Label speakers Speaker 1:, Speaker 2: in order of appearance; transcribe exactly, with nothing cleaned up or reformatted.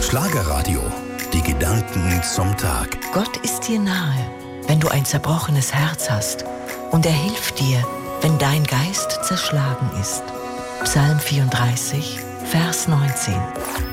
Speaker 1: Schlagerradio. Die Gedanken zum Tag.
Speaker 2: Gott ist dir nahe, wenn du ein zerbrochenes Herz hast. Und er hilft dir, wenn dein Geist zerschlagen ist. Psalm vierunddreißig, Vers neunzehn.